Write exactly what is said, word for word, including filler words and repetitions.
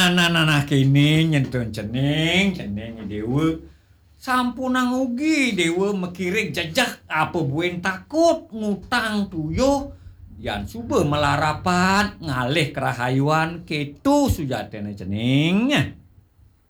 nah nah nah nah kini nyentun cening cening dewa sampunang ugi dewa mekirik jajak apa buen takut ngutang tuyuh yan suba melarapan ngalih kerahayuan ketu sujatene cening